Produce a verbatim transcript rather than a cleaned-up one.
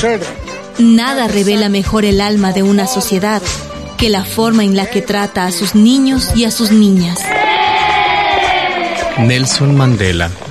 Nada revela mejor el alma de una sociedad que la forma en la que trata a sus niños y a sus niñas. Nelson Mandela.